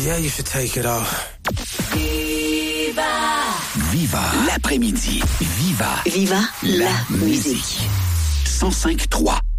Yeah, you should take it off. Viva l'après-midi. Viva la musique. 105.3